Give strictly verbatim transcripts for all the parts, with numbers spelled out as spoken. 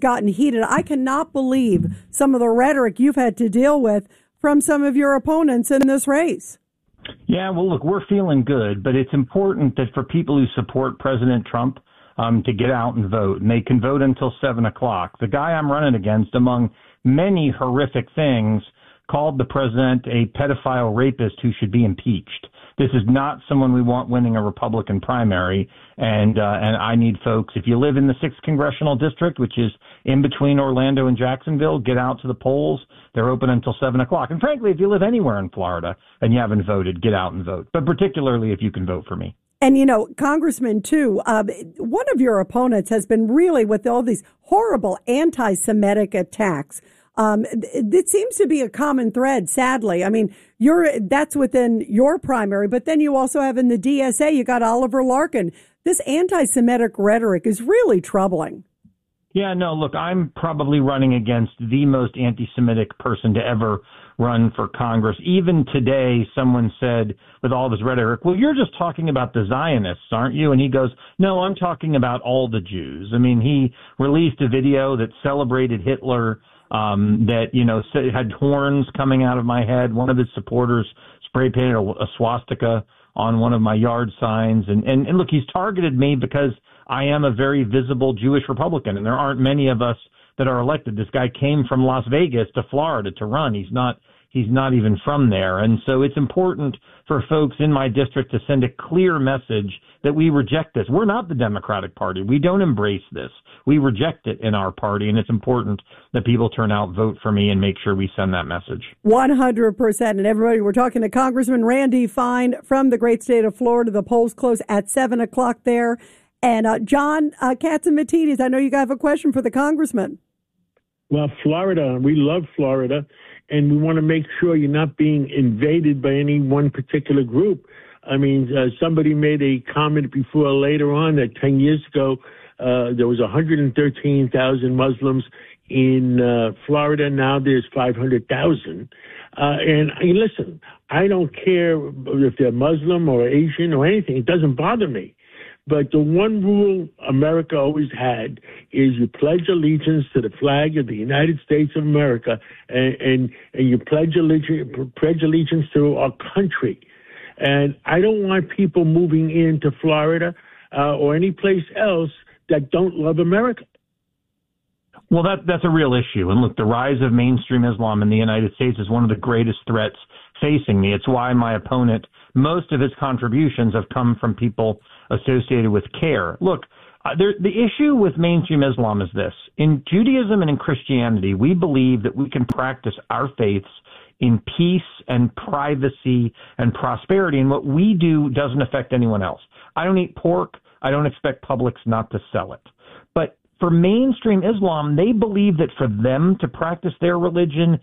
gotten heated. I cannot believe some of the rhetoric you've had to deal with from some of your opponents in this race. Yeah, well, look, we're feeling good, but it's important that for people who support President Trump um, to get out and vote, and they can vote until seven o'clock. The guy I'm running against, among many horrific things, called the president a pedophile rapist who should be impeached. This is not someone we want winning a Republican primary, and uh, and I need folks, if you live in the sixth Congressional District, which is in between Orlando and Jacksonville, get out to the polls. They're open until seven o'clock. And frankly, if you live anywhere in Florida and you haven't voted, get out and vote, but particularly if you can vote for me. And, you know, Congressman, too, uh, one of your opponents has been really with all these horrible anti-Semitic attacks. Um, it, it seems to be a common thread, sadly. I mean, you're that's within your primary, but then you also have in the D S A, you got Oliver Larkin. This anti-Semitic rhetoric is really troubling. Yeah, no, look, I'm probably running against the most anti-Semitic person to ever run for Congress. Even today, someone said, with all this rhetoric, well, you're just talking about the Zionists, aren't you? And he goes, no, I'm talking about all the Jews. I mean, he released a video that celebrated Hitler, um, that, you know, had horns coming out of my head. One of his supporters spray painted a, a swastika on one of my yard signs. And, and, and look, he's targeted me because I am a very visible Jewish Republican, and there aren't many of us that are elected. This guy came from Las Vegas to Florida to run. He's not he's not even from there. And so it's important for folks in my district to send a clear message that we reject this. We're not the Democratic Party. We don't embrace this. We reject it in our party, and it's important that people turn out, vote for me, and make sure we send that message. one hundred percent. And everybody, we're talking to Congressman Randy Fine from the great state of Florida. The polls close at seven o'clock there. And uh, John uh, Catsimatidis, I know you have a question for the congressman. Well, Florida, we love Florida, and we want to make sure you're not being invaded by any one particular group. I mean, uh, somebody made a comment before or later on that ten years ago, uh, there was one hundred thirteen thousand Muslims in uh, Florida. Now there's five hundred thousand. Uh, and I mean, listen, I don't care if they're Muslim or Asian or anything. It doesn't bother me. But the one rule America always had is you pledge allegiance to the flag of the United States of America, and, and, and you pledge allegiance, pledge allegiance to our country. And I don't want people moving into Florida uh, or any place else that don't love America. Well, that that's a real issue. And look, the rise of mainstream Islam in the United States is one of the greatest threats facing me. It's why my opponent, most of his contributions have come from people associated with CARE. Look, uh, there, the issue with mainstream Islam is this. In Judaism and in Christianity, we believe that we can practice our faiths in peace and privacy and prosperity, and what we do doesn't affect anyone else. I don't eat pork. I don't expect Publix not to sell it. But for mainstream Islam, they believe that for them to practice their religion,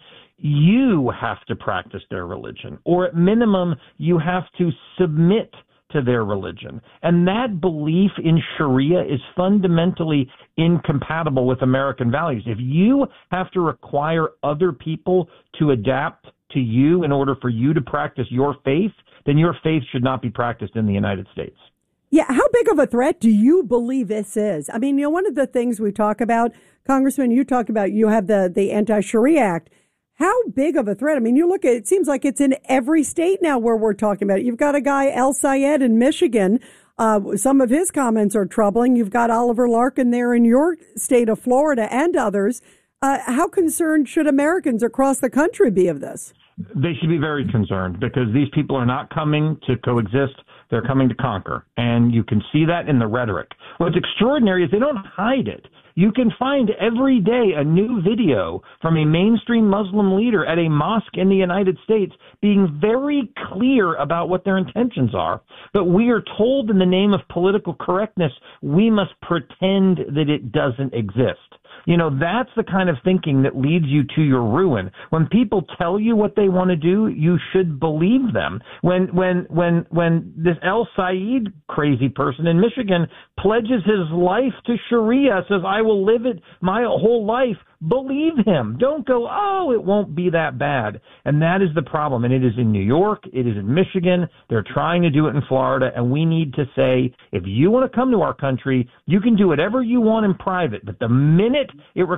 you have to practice their religion, or at minimum, you have to submit to their religion. And that belief in Sharia is fundamentally incompatible with American values. If you have to require other people to adapt to you in order for you to practice your faith, then your faith should not be practiced in the United States. Yeah, how big of a threat do you believe this is? I mean, you know, one of the things we talk about, Congressman, you talk about, you have the, the Anti-Sharia Act. How big of a threat? I mean, you look at it, it seems like it's in every state now where we're talking about it. You've got a guy, El Sayed in Michigan. Uh, some of his comments are troubling. You've got Oliver Larkin there in your state of Florida and others. Uh, how concerned should Americans across the country be of this? They should be very concerned because these people are not coming to coexist. They're coming to conquer. And you can see that in the rhetoric. What's extraordinary is they don't hide it. You can find every day a new video from a mainstream Muslim leader at a mosque in the United States being very clear about what their intentions are. But we are told in the name of political correctness, we must pretend that it doesn't exist. You know, that's the kind of thinking that leads you to your ruin. When people tell you what they want to do, you should believe them. When when when when this El Sayed crazy person in Michigan pledges his life to Sharia, says, I will live it my whole life Believe him. Don't go, oh, it won't be that bad. And that is the problem. And it is in New York. It is in Michigan. They're trying to do it in Florida. And we need to say, if you want to come to our country, you can do whatever you want in private. But the minute it